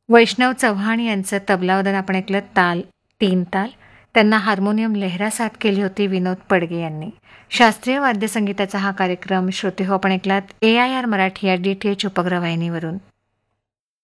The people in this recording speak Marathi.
वैष्णव चव्हाण यांचं तबलावादन आपण ऐकलं, ताल 3 ताल. त्यांना हार्मोनियम लहरा साथ केली होती विनोद पडगे यांनी. शास्त्रीय वाद्यसंगीताचा हा कार्यक्रम श्रोतेहो आपण ऐकलात AIR मराठी या DTH उपग्रह वाहिनीवरून.